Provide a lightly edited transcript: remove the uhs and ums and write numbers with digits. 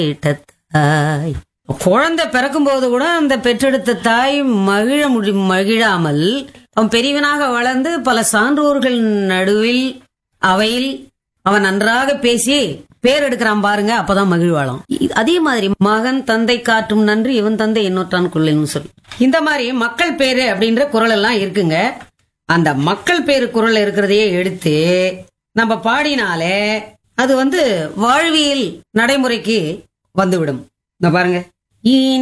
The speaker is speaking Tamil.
தாய். குழந்தை பிறக்கும் போது கூட அந்த பெற்றெடுத்த தாய் மகிழாமல் அவன் பெரியவனாக வளர்ந்து பல சான்றோர்கள் நடுவில் அவையில் அவன் நன்றாக பேசி பேர் எடுக்கிறான் பாருங்க, அப்பதான் மகிழ்வாளாம். அதே மாதிரி மகன் தந்தை காட்டும் நன்றி இவன் தந்தை இன்னொற்றான் கொள்ளைன்னு சொல்லி இந்த மாதிரி மக்கள் பேரு அப்படின்ற குரல் எல்லாம் இருக்குங்க. அந்த மக்கள் பேரு குரல் இருக்கிறதையே எடுத்து நம்ம பாடினாலே அது வாழ்வியல் நடைமுறைக்கு வந்துவிடும். பாருங்க,